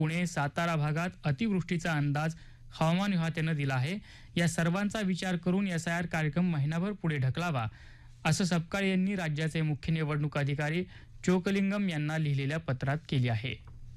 पुणे, सातारा भागात अतिवृष्टीचा अंदाज हवामान विभागाने दिला आहे. या सर्वांचा विचार करून SIR कार्यक्रम महिनाभर पुढे ढकलावा, असं सपकाळ यांनी राज्याचे मुख्य निवडणूक अधिकारी चोकलिंगम यांना लिहिलेल्या पत्रात केले आहे.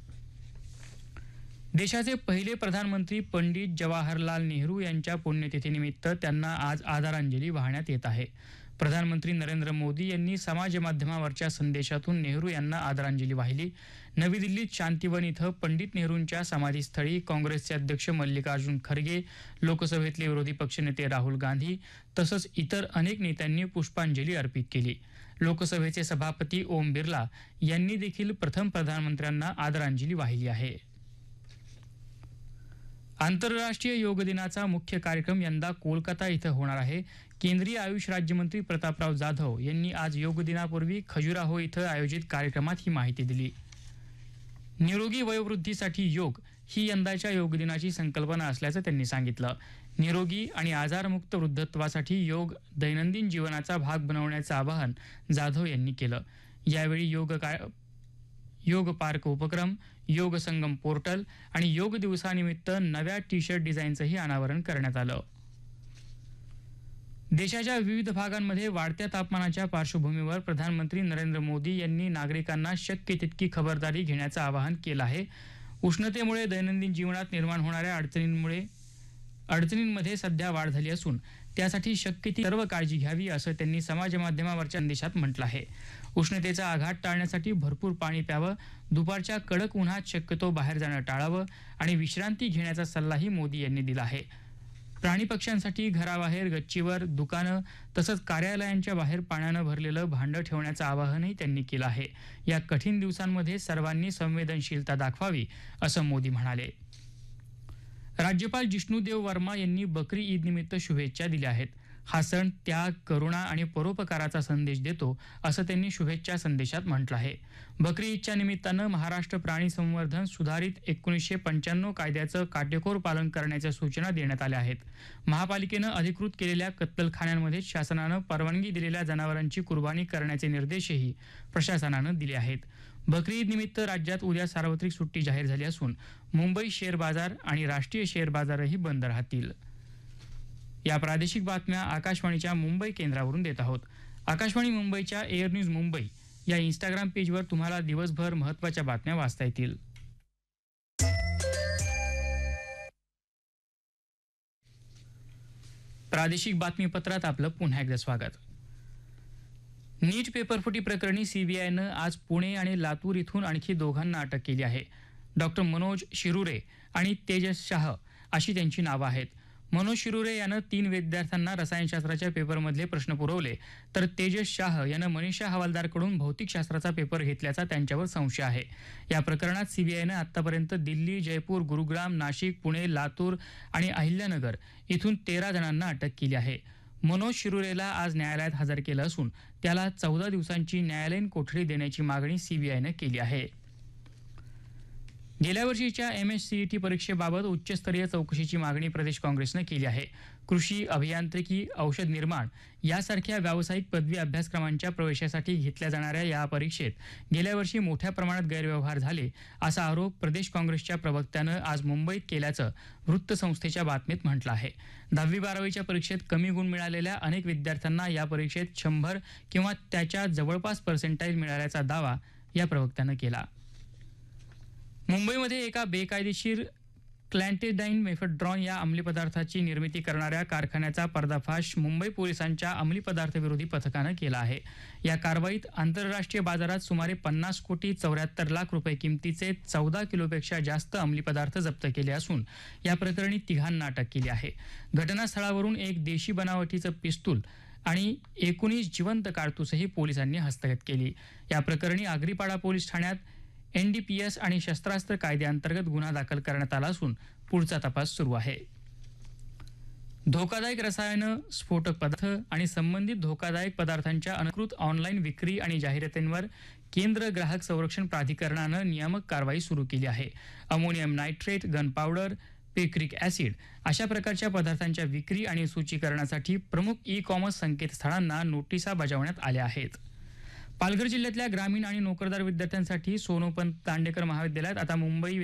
देशाचे पहिले प्रधानमंत्री पंडित जवाहरलाल नेहरू यांच्या पुण्यतिथीनिमित्त त्यांना आज आदरांजली वाहण्यात येत आहे. प्रधानमंत्री नरेंद्र मोदी यांनी समाज माध्यमावरच्या संदेशातून नेहरू यांना आदरांजली वाहिली. नवी दिल्लीत शांतिवन इथं पंडित नेहरूंच्या समाधीस्थळी काँग्रेसचे अध्यक्ष मल्लिकार्जुन खरगे, लोकसभेतले विरोधी पक्षनेते राहुल गांधी तसंच इतर अनेक नेत्यांनी पुष्पांजली अर्पित केली. लोकसभेचे सभापती ओम बिर्ला यांनी देखील प्रथम प्रधानमंत्र्यांना आदरांजली वाहिली आहे. आंतरराष्ट्रीय योग दिनाचा मुख्य कार्यक्रम यंदा कोलकाता इथं होणार आहे. केंद्रीय आयुष राज्यमंत्री प्रतापराव जाधव यांनी आज योग दिनापूर्वी खजुराहो इथं आयोजित कार्यक्रमात ही माहिती दिली. निरोगी वयोवृद्धीसाठी योग ही यंदाच्या योग दिनाची संकल्पना असल्याचं त्यांनी सांगितलं. निरोगी आणि आजारमुक्त वृद्धत्वासाठी योग दैनंदिन जीवनाचा भाग बनवण्याचं आवाहन जाधव यांनी केलं. यावेळी योग पार्क उपक्रम, योग संगम पोर्टल आणि योग दिवसानिमित्त नव्या टी-शर्ट डिझाईनचंही अनावरण करण्यात आलं. देशाच्या विविध भागांमध्ये वाढत्या तापमानाच्या पार्श्वभूमीवर प्रधानमंत्री नरेंद्र मोदी यांनी नागरिकांना शक्य तितकी खबरदारी घेण्याचं आवाहन केलं आहे. उष्णतेमुळे दैनंदिन जीवनात निर्माण होणाऱ्या अडचणींमध्ये सध्या वाढ झाली असून त्यासाठी शक्य ती सर्व काळजी घ्यावी, असं त्यांनी समाज माध्यमावरच्या संदेशात म्हटलं आहे. उष्णतेचा आघात टाळण्यासाठी भरपूर पाणी प्यावं, दुपारच्या कडक उन्हात शक्यतो बाहेर जाणं टाळावं आणि विश्रांती घेण्याचा सल्लाही मोदी यांनी दिला आहे. प्राणी पक्ष्यांसाठी घराबाहेर, गच्चीवर, दुकानं तसंच कार्यालयांच्या बाहेर पाण्यानं भरलेलं भांडं ठेवण्याचं आवाहनही त्यांनी केलं आहे. या कठीण दिवसांमध्ये सर्वांनी संवेदनशीलता दाखवावी, असं मोदी म्हणाले. राज्यपाल जिष्णुदेव वर्मा यांनी बकरी ईद निमित्त शुभेच्छा दिल्या आहेत. हा सण त्याग, करुणा आणि परोपकाराचा संदेश देतो, असं त्यांनी शुभेच्छा संदेशात म्हटलं आहे. बकरी ईदच्या निमित्तानं महाराष्ट्र प्राणी संवर्धन सुधारित 1995 कायद्याचं काटेकोर पालन करण्याच्या सूचना देण्यात आल्या आहेत. महापालिकेनं अधिकृत केलेल्या कत्तलखान्यांमध्ये शासनानं परवानगी दिलेल्या जनावरांची कुर्बानी करण्याचे निर्देशही प्रशासनानं दिले आहेत. बकरी ईद निमित्त राज्यात उद्या सार्वत्रिक सुट्टी जाहीर झाली असून मुंबई शेअर बाजार आणि राष्ट्रीय शेअर बाजारही बंद राहतील. या प्रादेशिक बातम्या आकाशवाणीच्या मुंबई केंद्रावरून देत आहोत. आकाशवाणी मुंबईच्या एअर न्यूज मुंबई या इंस्टाग्राम पेजवर तुम्हाला दिवसभर महत्त्वाच्या बातम्या वाचता येतील. प्रादेशिक बातमीपत्रात आपलं पुन्हा एकदा स्वागत. नीट पेपरफुटी प्रकरणी सीबीआयनं आज पुणे आणि लातूर इथून आणखी दोघांना अटक केली आहे. डॉक्टर मनोज शिरुरे आणि तेजस शाह अशी त्यांची नावं आहेत. मनोज शिरुरे यानं 3 विद्यार्थ्यांना रसायनशास्त्राच्या पेपरमधले प्रश्न पुरवले, तर तेजस शाह यानं मनीषा हवालदारकडून भौतिकशास्त्राचा पेपर घेतल्याचा त्यांच्यावर संशय आहे. या प्रकरणात सीबीआयनं आतापर्यंत दिल्ली, जयपूर, गुरुग्राम, नाशिक, पुणे, लातूर आणि अहिल्यानगर इथून 13 जणांना अटक केली आहे. मनोज शिरुरेला आज न्यायालयात हजर केलं असून त्याला 14 दिवसांची न्यायालयीन कोठडी देण्याची मागणी सीबीआयनं केली आहे. गेल्या वर्षीच्या MSCET परीक्षेबाबत उच्चस्तरीय चौकशीची मागणी प्रदेश काँग्रेसनं केली आहे. कृषी, अभियांत्रिकी, औषध निर्माण यासारख्या व्यावसायिक पदवी अभ्यासक्रमांच्या प्रवेशासाठी घेतल्या जाणाऱ्या या परीक्षेत गेल्या वर्षी मोठ्या प्रमाणात गैरव्यवहार झाले, असा आरोप प्रदेश काँग्रेसच्या प्रवक्त्यानं आज मुंबईत केल्याचं वृत्तसंस्थेच्या बातमीत म्हटलं आहे. 10वी-12वीच्या परीक्षेत कमी गुण मिळालेल्या अनेक विद्यार्थ्यांना या परीक्षेत 100 किंवा त्याच्या जवळपास पर्सेंटाईल मिळाल्याचा दावा या प्रवक्त्यानं केला. मुंबईमध्ये एका बेकायदेशीर क्लॅन्टेडाईन मेफेड्रॉन या अंमली पदार्थाची निर्मिती करणाऱ्या कारखान्याचा पर्दाफाश मुंबई पोलिसांच्या अंमली पदार्थ विरोधी पथकानं केला आहे. या कारवाईत आंतरराष्ट्रीय बाजारात सुमारे 50 कोटी 74 लाख रुपये किमतीचे 14 किलोपेक्षा जास्त अंमली पदार्थ जप्त केले असून या प्रकरणी 3 अटक केली आहे. घटनास्थळावरून एक देशी बनावटीचं पिस्तूल आणि 19 जिवंत कारतूसही पोलिसांनी हस्तगत केली. या प्रकरणी आगरीपाडा पोलीस ठाण्यात NDPS आणि शस्त्रास्त्र कायद्याअंतर्गत गुन्हा दाखल करण्यात आला असून पुढचा तपास सुरू आहे. धोकादायक रसायनं, स्फोटक पदार्थ आणि संबंधित धोकादायक पदार्थांच्या अनधिकृत ऑनलाईन विक्री आणि जाहिरातींवर केंद्र ग्राहक संरक्षण प्राधिकरणानं नियामक कारवाई सुरू केली आहे. Ammonium nitrate, gun powder, पेक्रिक acid अशा प्रकारच्या पदार्थांच्या विक्री आणि सूचीकरणासाठी प्रमुख ई-कॉमर्स संकेतस्थळांना नोटिसा बजावण्यात आल्या आहेत. पालघर जिल्ह्यातल्या ग्रामीण आणि नोकरदार विद्यार्थ्यांसाठी सोनोपंत दांडेकर महाविद्यालयात आता मुंबई